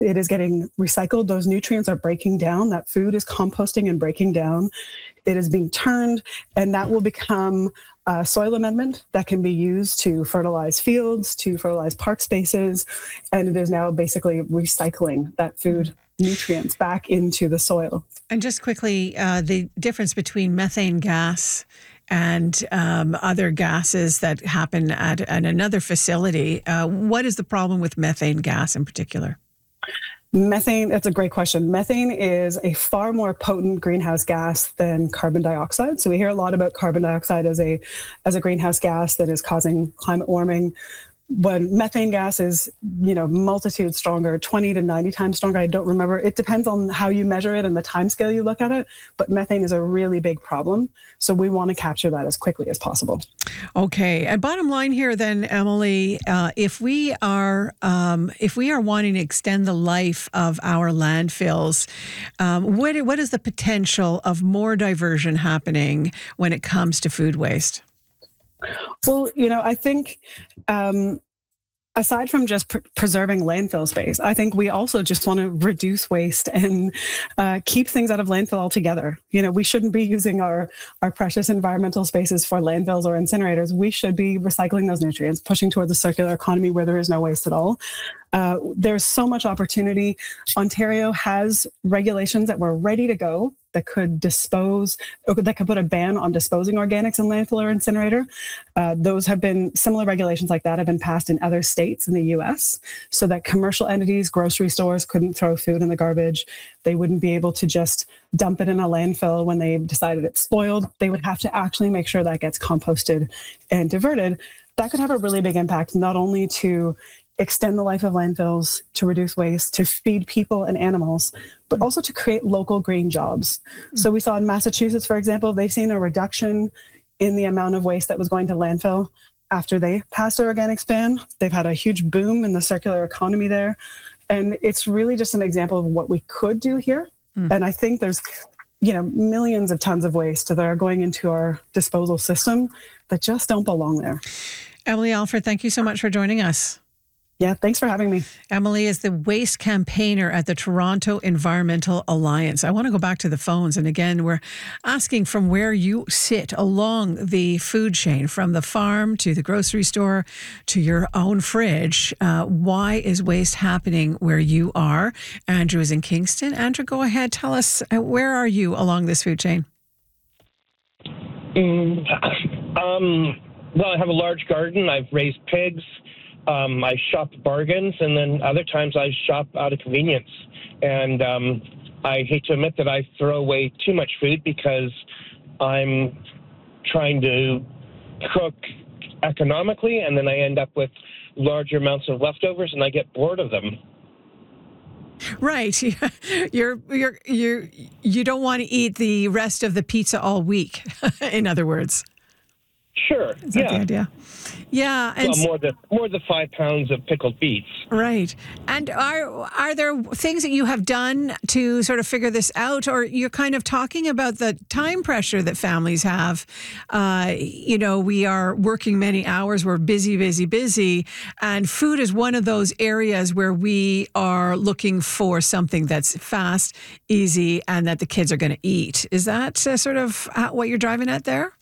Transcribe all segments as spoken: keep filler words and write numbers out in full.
it is getting recycled. Those nutrients are breaking down. That food is composting and breaking down. It is being turned, and that will become a soil amendment that can be used to fertilize fields, to fertilize park spaces, and it is now basically recycling that food nutrients back into the soil. And just quickly, uh, the difference between methane gas and um, other gases that happen at, at another facility. Uh, what is the problem with methane gas in particular? Methane, that's a great question. Methane is a far more potent greenhouse gas than carbon dioxide. So we hear a lot about carbon dioxide as a as a greenhouse gas that is causing climate warming. When methane gas is, you know, multitude stronger, twenty to ninety times stronger. I don't remember. It depends on how you measure it and the time scale you look at it. But methane is a really big problem. So we want to capture that as quickly as possible. Okay. And bottom line here then, Emily, uh, if we are um, if we are wanting to extend the life of our landfills, um, what what is the potential of more diversion happening when it comes to food waste? Well, you know, I think um, aside from just pr- preserving landfill space, I think we also just want to reduce waste and uh, keep things out of landfill altogether. You know, we shouldn't be using our, our precious environmental spaces for landfills or incinerators. We should be recycling those nutrients, pushing towards a circular economy where there is no waste at all. Uh, there's so much opportunity. Ontario has regulations that were ready to go that could dispose, or that could put a ban on disposing organics in landfill or incinerator. Uh, those have been, similar regulations like that have been passed in other states in the U S so that commercial entities, grocery stores couldn't throw food in the garbage. They wouldn't be able to just dump it in a landfill when they decided it's spoiled. They would have to actually make sure that gets composted and diverted. That could have a really big impact, not only to extend the life of landfills, to reduce waste, to feed people and animals, but also to create local green jobs. So we saw in Massachusetts, for example, they've seen a reduction in the amount of waste that was going to landfill after they passed their organics ban. They've had a huge boom in the circular economy there. And it's really just an example of what we could do here. Mm. And I think there's, you know, millions of tons of waste that are going into our disposal system that just don't belong there. Emily Alford, thank you so much for joining us. Yeah, thanks for having me. Emily is the waste campaigner at the Toronto Environmental Alliance. I want to go back to the phones. And again, we're asking from where you sit along the food chain, from the farm to the grocery store to your own fridge. Uh, why is waste happening where you are? Andrew is in Kingston. Andrew, go ahead. Tell us, uh, where are you along this food chain? Mm, um, well, I have a large garden. I've raised pigs. Um, I shop bargains, and then other times I shop out of convenience. And um, I hate to admit that I throw away too much food because I'm trying to cook economically, and then I end up with larger amounts of leftovers, and I get bored of them. Right. You're, you're, you're, you don't want to eat the rest of the pizza all week, in other words. Sure. Is that yeah. the idea? Yeah. And well, more than more than five pounds of pickled beets. Right. And are are there things that you have done to sort of figure this out, or you're kind of talking about the time pressure that families have? Uh, you know, we are working many hours. We're busy, busy, busy, and food is one of those areas where we are looking for something that's fast, easy, and that the kids are going to eat. Is that uh, sort of what you're driving at there?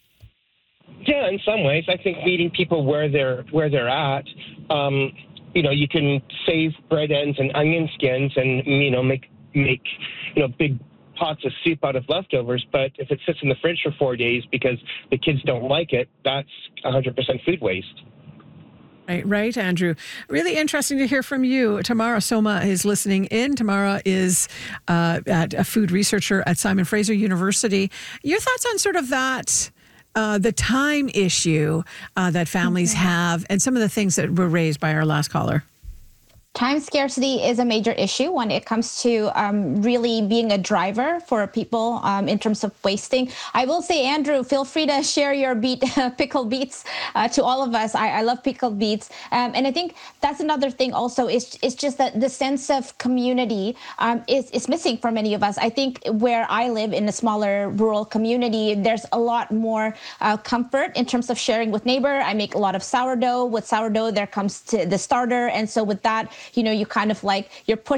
Yeah, in some ways, I think meeting people where they're where they're at. Um, you know, you can save bread ends and onion skins, and you know, make make you know big pots of soup out of leftovers. But if it sits in the fridge for four days because the kids don't like it, that's one hundred percent food waste. Right, right, Andrew. Really interesting to hear from you. Tamara Soma is listening in. Tamara is uh, at a food researcher at Simon Fraser University. Your thoughts on sort of that? Uh, the time issue uh, that families mm-hmm. have, and some of the things that were raised by our last caller. Time scarcity is a major issue when it comes to um, really being a driver for people um, in terms of wasting. I will say, Andrew, feel free to share your beet, pickled beets uh, to all of us. I, I love pickled beets. Um, and I think that's another thing also is, is just that the sense of community um, is, is missing for many of us. I think where I live in a smaller rural community, there's a lot more uh, comfort in terms of sharing with neighbor. I make a lot of sourdough. With sourdough, there comes to the starter. And so with that, you know, you kind of like, you're pushing